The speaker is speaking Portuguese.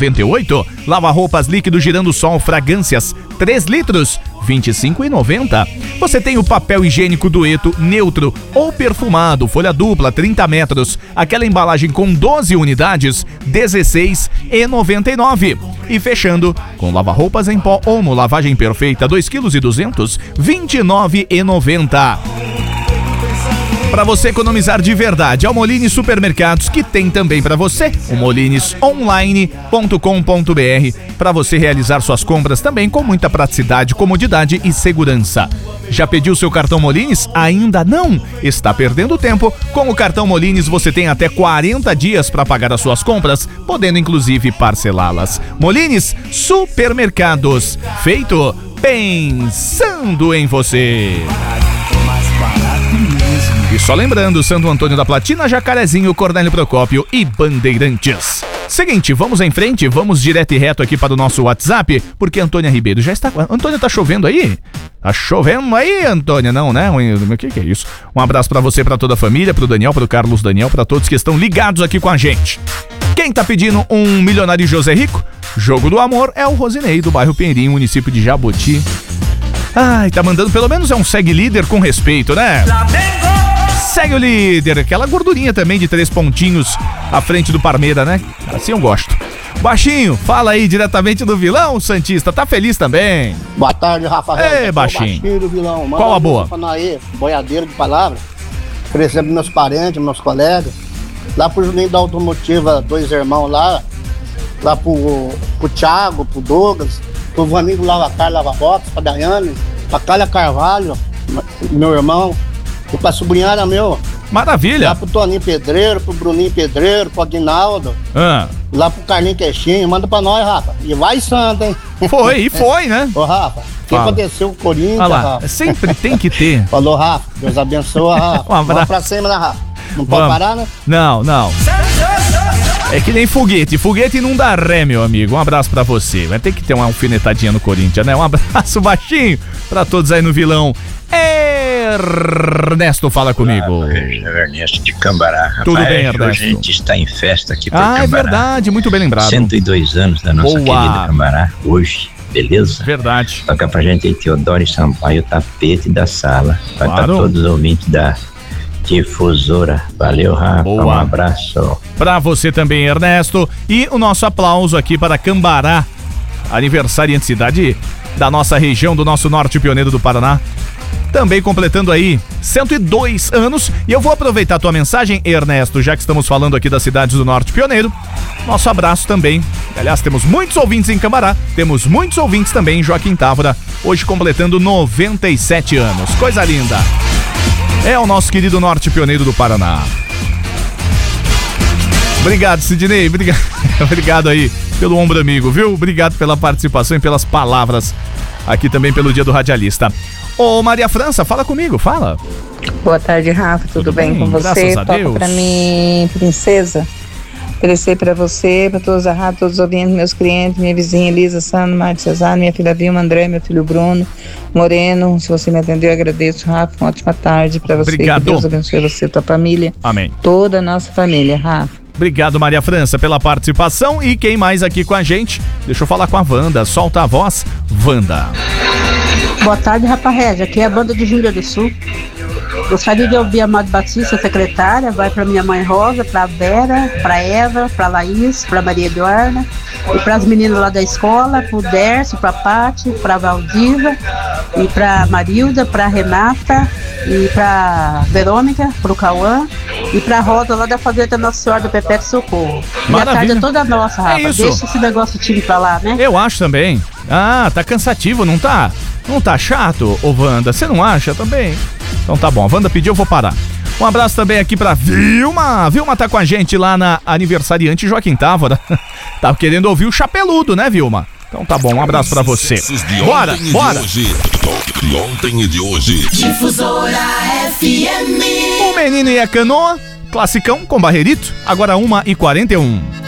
25,98. Lava-roupas líquido Girando Sol Fragrâncias 3 litros, 25,90. Você tem o papel higiênico Dueto neutro ou perfumado, folha dupla, 30 metros. Aquela embalagem com 12 unidades, 16,99. E fechando com lava-roupas em pó Omo, lavagem perfeita, 2,2 kg, 29,90. Para você economizar de verdade, é o Molines Supermercados, que tem também para você o molinesonline.com.br, para você realizar suas compras também com muita praticidade, comodidade e segurança. Já pediu seu cartão Molines? Ainda não? Está perdendo tempo? Com o cartão Molines você tem até 40 dias para pagar as suas compras, podendo inclusive parcelá-las. Molines Supermercados, feito pensando em você. E só lembrando, Santo Antônio da Platina, Jacarezinho, Cornélio Procópio e Bandeirantes. Seguinte, vamos em frente, vamos direto e reto aqui para o nosso WhatsApp, porque Antônia Ribeiro já está... Antônia, tá chovendo aí? Tá chovendo aí, Antônia? Não, né? O que é isso? Um abraço para você, para toda a família, pro Daniel, pro Carlos Daniel, para todos que estão ligados aqui com a gente. Quem tá pedindo um Milionário José Rico? Jogo do Amor é o Rosinei, do bairro Pinheirinho, município de Jabuti. Ai, tá mandando, pelo menos é um segue líder com respeito, né? Segue o líder, aquela gordurinha também de 3 pontinhos à frente do Parmeira, né? Assim eu gosto. Baixinho, fala aí diretamente do Vilão Santista, tá feliz também? Boa tarde, Rafael. Ei, Baixinho. Baixinho do Vilão. Manda qual a boa? Aí, boiadeiro de palavra. Oferecendo pros meus parentes, meus colegas. Lá pro Juninho da Automotiva, 2 irmãos lá. Lá pro Thiago, pro Douglas. Pro Vaninho Lava Car, Lava Box, pra Daiane. Pra Cália Carvalho, meu irmão. E pra sobrinhada meu. Maravilha. Lá pro Toninho Pedreiro, pro Bruninho Pedreiro, pro Aguinaldo. Lá pro Carlinho Queixinho. Manda pra nós, Rafa. E vai santo, hein? Foi, né? Ô, Rafa, o que aconteceu com o Corinthians, lá, Rafa? sempre tem que ter. Falou, Rafa. Deus abençoe, Rafa. Um abraço. Vamos pra cima, né, Rafa? Não pode parar, né? Não. É que nem foguete. Foguete não dá ré, meu amigo. Um abraço pra você. Vai ter que ter uma alfinetadinha no Corinthians, né? Um abraço baixinho pra todos aí no Vilão. Ernesto, fala comigo. Ernesto de Cambará. Rafael, tudo bem, Ernesto? Hoje a gente está em festa aqui por Cambará. É verdade, muito bem lembrado. 102 anos da nossa querida Cambará, hoje, beleza? Verdade. Toca pra gente aí Teodoro Sampaio, o tapete da sala. Vai estar todos os ouvintes da Difusora. Valeu, Rafa. Boa. Um abraço. Pra você também, Ernesto. E o nosso aplauso aqui para Cambará, aniversariante cidade da nossa região, do nosso norte pioneiro do Paraná. Também completando aí 102 anos. E eu vou aproveitar a tua mensagem, Ernesto, já que estamos falando aqui das cidades do Norte Pioneiro. Nosso abraço também. Aliás, temos muitos ouvintes em Cambará, temos muitos ouvintes também em Joaquim Távora, hoje completando 97 anos. Coisa linda. É o nosso querido Norte Pioneiro do Paraná. Obrigado, Sidney. Obrigado aí pelo ombro amigo, viu? Obrigado pela participação e pelas palavras aqui também pelo Dia do Radialista. Ô, Maria França, fala comigo, fala. Boa tarde, Rafa, tudo bem com você? Toca pra mim, princesa. Oferecer pra você, pra todos a rádio, todos os ouvintes, meus clientes, minha vizinha Elisa, Sandro, Márcio Cesar, minha filha Vilma, André, meu filho Bruno, Moreno. Se você me atendeu, eu agradeço, Rafa. Uma ótima tarde pra você. Obrigado. Que Deus abençoe você e tua família. Amém. Toda a nossa família, Rafa. Obrigado, Maria França, pela participação. E quem mais aqui com a gente? Deixa eu falar com a Wanda. Solta a voz, Wanda. Boa tarde, rapaz. Aqui é a banda de Júlia do Sul. Gostaria de ouvir a Amado Batista, secretária. Vai para minha mãe Rosa, para a Vera, para Eva, para Laís, para Maria Eduarda. E para as meninas lá da escola, para o Dércio, para a Pati, para a Valdiva. E para a Marilda, para a Renata. E para a Verônica, para o Cauã. E para a Rosa lá da Fazenda Nossa Senhora do Perpétuo Socorro. E a tarde é toda nossa, Rafa. Isso. Deixa esse negócio de time pra lá, né? Eu acho também. Ah, tá cansativo, não tá? Não tá chato, ô Wanda? Você não acha também? Então tá bom, a Wanda pediu, eu vou parar. Um abraço também aqui pra Vilma. Vilma tá com a gente lá na aniversariante Joaquim Távora. Tá querendo ouvir o Chapeludo, né, Vilma? Então tá bom, um abraço pra você. Bora, bora! De ontem e de hoje. Difusora FM. O Menino e a Canoa, classicão com Barrerito, agora 1h41.